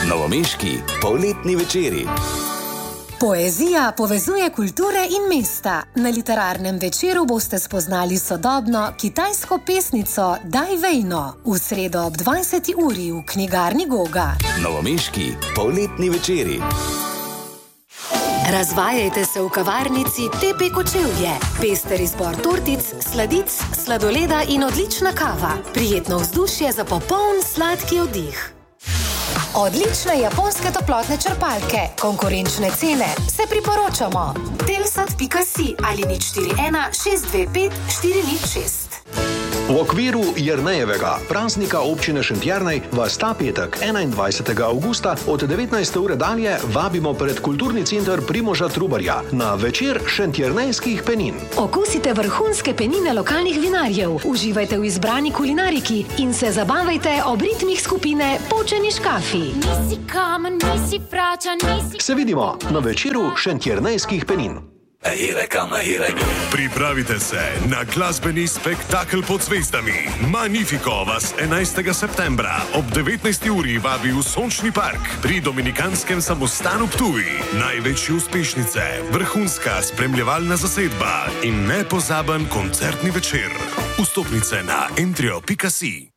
Novomeški polletni večeri. Poezija povezuje kulture in mesta. Na literarnem večeru boste spoznali sodobno kitajsko pesnico Dai Vejno v sredo ob 20. uri v knjigarni Goga. Novomeški polletni večeri. Razvajajte se v kavarnici TP Kočevje. Pester izbor tortic, sladic, sladoleda in odlična kava. Prijetno vzdušje za popoln sladki oddih. Odlične japonske toplotne črpalke, konkurenčne cene, se priporočamo. Telsat.si ali 041 625 406. V okviru Jernejevega praznika občine Šentjernej vas ta petek, 21. avgusta od 19. ure dalje vabimo pred kulturni center Primoža Trubarja na večer šentjernejskih penin. Okusite vrhunske penine lokalnih vinarjev, uživajte v izbrani kulinariki in se zabavajte ob ritmih skupine Počeni škafi. Nisi kamen, nisi frača, nisi... Se vidimo na večeru šentjernejskih penin. Pripravite se na glasbeni spektakel pod zvezdami. Magnifico vas 11. septembra ob 19. uri vabi v Sončni park pri Dominikanskem samostanu Ptuj. Največje uspešnice, vrhunska spremljevalna zasedba in nepozaben koncertni večer. Vstopnice na entrio.si.